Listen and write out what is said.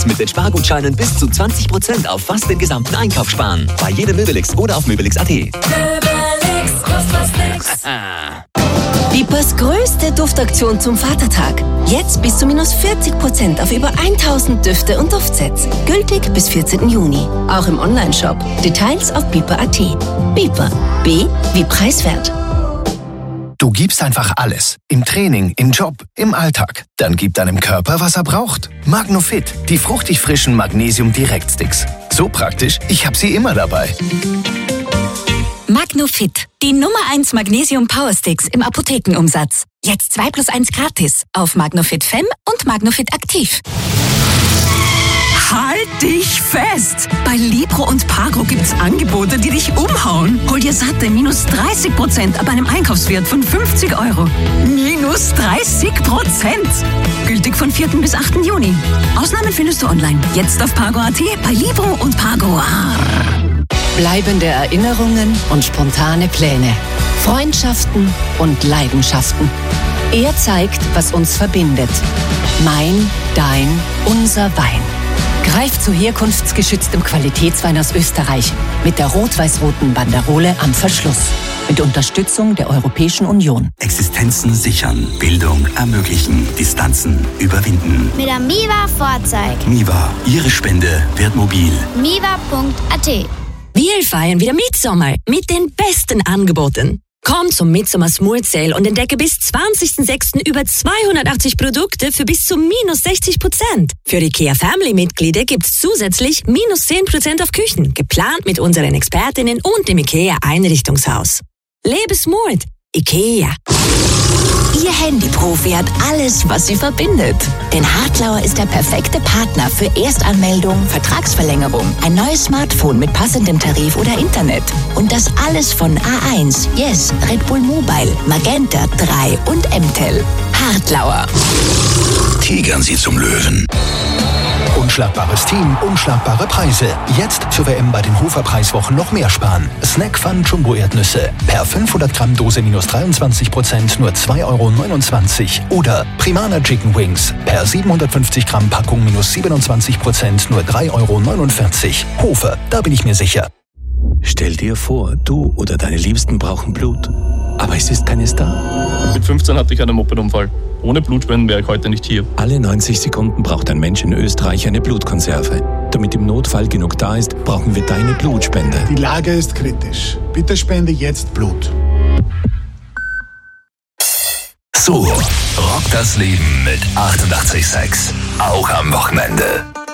Möbelix mit den Spargutscheinen bis zu 20% auf fast den gesamten Einkauf sparen. Bei jedem Möbelix oder auf Möbelix.at. Möbelix, was nix. Bipers größte Duftaktion zum Vatertag. Jetzt bis zu minus 40% auf über 1000 Düfte und Duftsets. Gültig bis 14. Juni. Auch im Onlineshop. Details auf biper.at. Biper. B wie preiswert. Du gibst einfach alles. Im Training, im Job, im Alltag. Dann gib deinem Körper, was er braucht. Magnofit, die fruchtig frischen Magnesium-Direktsticks. So praktisch, ich habe sie immer dabei. Magnofit, die Nummer 1 Magnesium Powersticks im Apothekenumsatz. Jetzt 2+1 gratis auf Magnofit Fem und Magnofit Aktiv. Halt dich fest! Bei Libro und Pago gibt's Angebote, die dich umhauen. Hol dir satte minus 30% ab einem Einkaufswert von 50 €. Minus 30%! Gültig von 4. bis 8. Juni. Ausnahmen findest du online. Jetzt auf Pago.at, bei Libro und Pago. Bleibende Erinnerungen und spontane Pläne. Freundschaften und Leidenschaften. Er zeigt, was uns verbindet. Mein, dein, unser Wein. Greift zu herkunftsgeschütztem Qualitätswein aus Österreich mit der rot-weiß-roten Banderole am Verschluss. Mit Unterstützung der Europäischen Union. Existenzen sichern, Bildung ermöglichen, Distanzen überwinden. Mit der Miva Vorzeig. Miva, Ihre Spende wird mobil. Miva.at. Wir feiern wieder Mitsommer mit den besten Angeboten. Komm zum Midsommar Smooth Sale und entdecke bis 20.06. über 280 Produkte für bis zu minus 60%. Für IKEA Family-Mitglieder gibt's zusätzlich minus 10% auf Küchen, geplant mit unseren Expertinnen und dem IKEA Einrichtungshaus. Lebe smooth, IKEA. Ihr Handyprofi hat alles, was sie verbindet. Denn Hartlauer ist der perfekte Partner für Erstanmeldung, Vertragsverlängerung, ein neues Smartphone mit passendem Tarif oder Internet. Und das alles von A1, Yes, Red Bull Mobile, Magenta 3 und M-Tel. Hartlauer. Tigern Sie zum Löwen. Unschlagbares Team, unschlagbare Preise. Jetzt zur WM bei den Hofer-Preiswochen noch mehr sparen. Snack Fun Jumbo Erdnüsse. Per 500 Gramm Dose minus 23%, nur 2,29 €. Oder Primana Chicken Wings. Per 750 Gramm Packung minus 27%, nur 3,49 €. Hofer, da bin ich mir sicher. Stell dir vor, du oder deine Liebsten brauchen Blut. Aber es ist keines da. Mit 15 hatte ich einen Mopedunfall. Ohne Blutspenden wäre ich heute nicht hier. Alle 90 Sekunden braucht ein Mensch in Österreich eine Blutkonserve. Damit im Notfall genug da ist, brauchen wir deine Blutspende. Die Lage ist kritisch. Bitte spende jetzt Blut. So rockt das Leben mit 88,6. Auch am Wochenende.